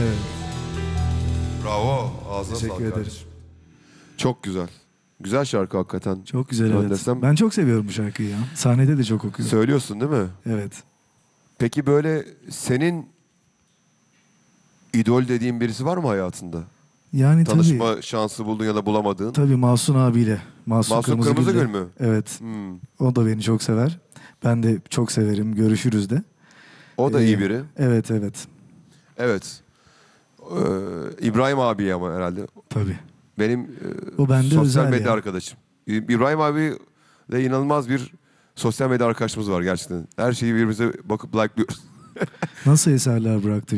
Evet. Bravo. Ağzına Teşekkür sağlık ederim. kardeşim. Çok güzel. Güzel şarkı hakikaten. Çok güzel, Ben evet. desem- Ben çok seviyorum bu şarkıyı ya. Sahnede de çok okuyorum. Söylüyorsun değil mi? Evet. Peki böyle senin idol dediğin birisi var mı hayatında? Yani Tanışma şansı buldun ya da bulamadığın. tabii Mahsun abiyle. Mahsun Mahsun Kırmızıgül'le. Kırmızıgül mü? Evet. Hmm. O da beni çok sever. Ben de çok severim. Görüşürüz de. O da iyi biri. Evet, evet. Evet. İbrahim abi ama herhalde. Tabii. Benim O bende sosyal özel medya ya. arkadaşım. İbrahim abi de inanılmaz bir sosyal medya arkadaşımız var gerçekten. Her şeyi birbirimize bakıp like'lıyoruz. Nasıl eserler bıraktı